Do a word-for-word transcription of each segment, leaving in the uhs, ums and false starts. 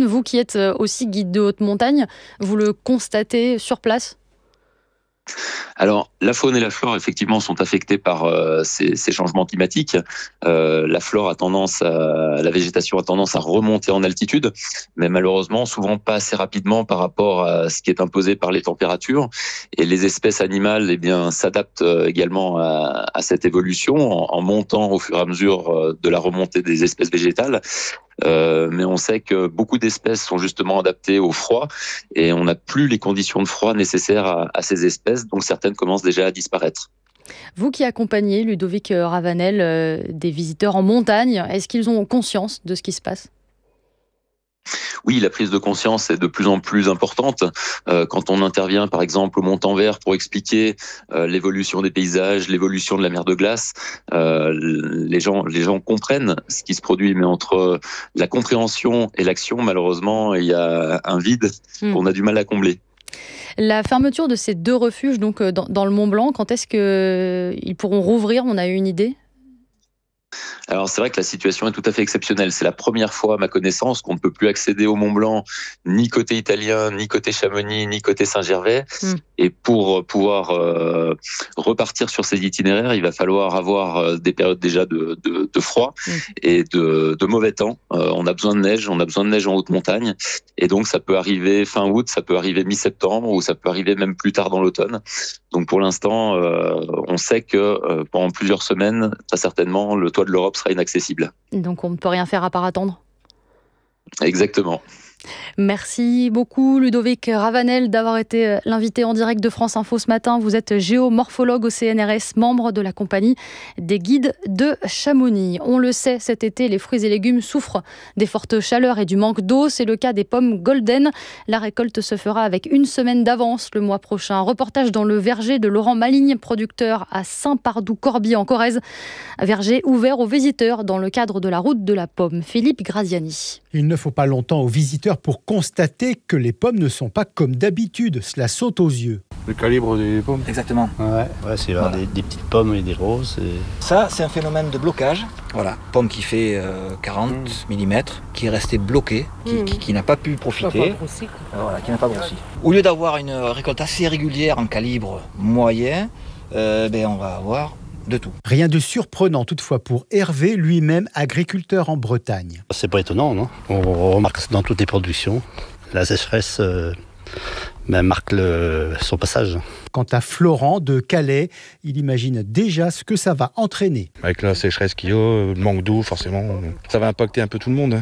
faune, vous qui êtes aussi guide de haute montagne, vous le constatez sur place ? Alors, la faune et la flore, effectivement, sont affectées par euh, ces, ces changements climatiques. Euh, la flore a tendance à, la végétation a tendance à remonter en altitude, mais malheureusement, souvent pas assez rapidement par rapport à ce qui est imposé par les températures. Et les espèces animales, eh bien, s'adaptent également à, à cette évolution en, en montant au fur et à mesure de la remontée des espèces végétales. Euh, mais on sait que beaucoup d'espèces sont justement adaptées au froid et on n'a plus les conditions de froid nécessaires à, à ces espèces, donc certaines commencent déjà à disparaître. Vous qui accompagnez Ludovic Ravanel, euh, des visiteurs en montagne, est-ce qu'ils ont conscience de ce qui se passe ? Oui, la prise de conscience est de plus en plus importante. Euh, quand on intervient, par exemple, au Montanvert pour expliquer euh, l'évolution des paysages, l'évolution de la mer de glace, euh, les gens, les gens comprennent ce qui se produit. Mais entre la compréhension et l'action, malheureusement, il y a un vide mmh. qu'on a du mal à combler. La fermeture de ces deux refuges, donc dans, dans le Mont Blanc, quand est-ce qu'ils pourront rouvrir ? On a eu une idée ? Alors c'est vrai que la situation est tout à fait exceptionnelle. C'est la première fois, à ma connaissance, qu'on ne peut plus accéder au Mont Blanc, ni côté italien, ni côté Chamonix, ni côté Saint-Gervais. Mmh. Et pour pouvoir euh, repartir sur ces itinéraires, il va falloir avoir des périodes déjà de, de, de froid mmh. et de, de mauvais temps. Euh, on a besoin de neige, on a besoin de neige en haute montagne. Et donc ça peut arriver fin août, ça peut arriver mi-septembre, ou ça peut arriver même plus tard dans l'automne. Donc pour l'instant, euh, on sait que euh, pendant plusieurs semaines, très certainement, le toit de l'Europe sera inaccessible. Donc on ne peut rien faire à part attendre ? Exactement. Merci beaucoup Ludovic Ravanel d'avoir été l'invité en direct de France Info ce matin. Vous êtes géomorphologue au C N R S, membre de la compagnie des guides de Chamonix. On le sait, cet été, les fruits et légumes souffrent des fortes chaleurs et du manque d'eau. C'est le cas des pommes Golden. La récolte se fera avec une semaine d'avance le mois prochain. Reportage dans le verger de Laurent Maligne, producteur à Saint-Pardoux-Corbier en Corrèze. Verger ouvert aux visiteurs dans le cadre de la route de la pomme. Philippe Graziani. Il ne faut pas longtemps aux visiteurs pour constater que les pommes ne sont pas comme d'habitude. Cela saute aux yeux. Le calibre des pommes. Exactement. Ouais, ouais c'est voilà. des, des petites pommes et des roses. Et... Ça, c'est un phénomène de blocage. Voilà, pomme qui fait euh, quarante mmh. millimètres, qui est restée bloquée, qui, mmh. qui, qui n'a pas pu profiter. Pas grossi, quoi. Voilà, qui n'a pas grossi. Au lieu d'avoir une récolte assez régulière en calibre moyen, euh, ben, on va avoir de tout. Rien de surprenant toutefois pour Hervé, lui-même agriculteur en Bretagne. C'est pas étonnant, non ? On remarque dans toutes les productions. La sécheresse euh, ben marque le, son passage. Quant à Florent de Calais, il imagine déjà ce que ça va entraîner. Avec la sécheresse qu'il y a, le manque d'eau, forcément, ça va impacter un peu tout le monde.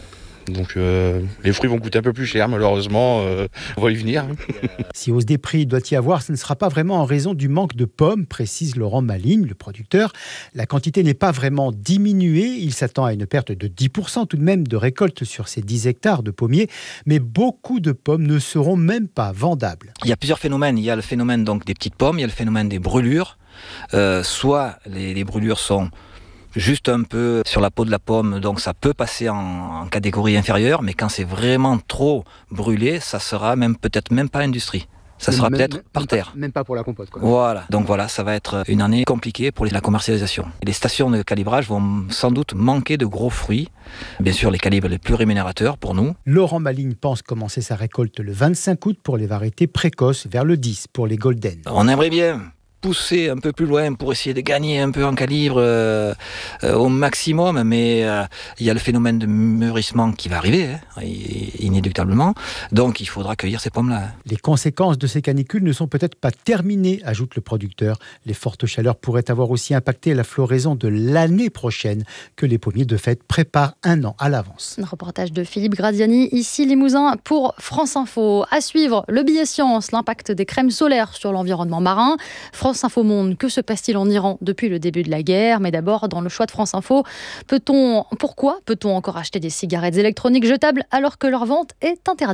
Donc euh, les fruits vont coûter un peu plus cher, malheureusement, euh, on va y venir. Si hausse des prix il doit y avoir, ce ne sera pas vraiment en raison du manque de pommes, précise Laurent Maligne, le producteur. La quantité n'est pas vraiment diminuée, il s'attend à une perte de dix pour cent tout de même de récolte sur ces dix hectares de pommiers, mais beaucoup de pommes ne seront même pas vendables. Il y a plusieurs phénomènes, il y a le phénomène donc, des petites pommes, il y a le phénomène des brûlures. Euh, soit les, les brûlures sont juste un peu sur la peau de la pomme, donc ça peut passer en, en catégorie inférieure, mais quand c'est vraiment trop brûlé, ça sera même peut-être même pas industrie. Ça sera même, peut-être même, par même terre. Pas, même pas pour la compote, quoi. Voilà. Donc voilà, ça va être une année compliquée pour la commercialisation. Les stations de calibrage vont sans doute manquer de gros fruits. Bien sûr, les calibres les plus rémunérateurs pour nous. Laurent Maligne pense commencer sa récolte le vingt-cinq août pour les variétés précoces, vers le dix pour les Golden. On aimerait bien pousser un peu plus loin pour essayer de gagner un peu en calibre euh, euh, au maximum, mais euh, il y a le phénomène de mûrissement qui va arriver, hein, inéluctablement, donc il faudra cueillir ces pommes-là. Les conséquences de ces canicules ne sont peut-être pas terminées, ajoute le producteur. Les fortes chaleurs pourraient avoir aussi impacté la floraison de l'année prochaine, que les pommiers de fête préparent un an à l'avance. Un reportage de Philippe Graziani, ici Limousin pour France Info. À suivre, le billet science, l'impact des crèmes solaires sur l'environnement marin. France Info Monde, que se passe-t-il en Iran depuis le début de la guerre ? Mais d'abord, dans le choix de France Info, peut-on, pourquoi peut-on encore acheter des cigarettes électroniques jetables alors que leur vente est interdite ?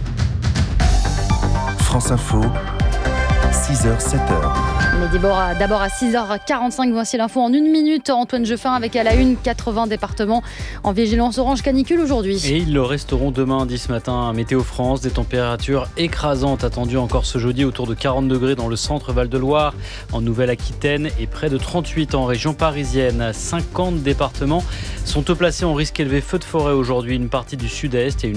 France Info, six heures sept heures. Mais d'abord, d'abord à six heures quarante-cinq, voici l'info en une minute. Antoine Jeffin avec à la une quatre-vingts départements en vigilance orange canicule aujourd'hui. Et ils le resteront demain, dit ce matin Météo France. Des températures écrasantes attendues encore ce jeudi, autour de quarante degrés dans le centre Val-de-Loire, en Nouvelle-Aquitaine et près de trente-huit en région parisienne. cinquante départements sont placés en risque élevé feu de forêt aujourd'hui. Une partie du sud-est et une